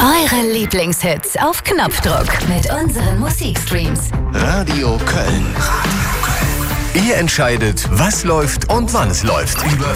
Eure Lieblingshits auf Knopfdruck mit unseren Musikstreams. Radio Köln. Ihr entscheidet, was läuft und wann es läuft.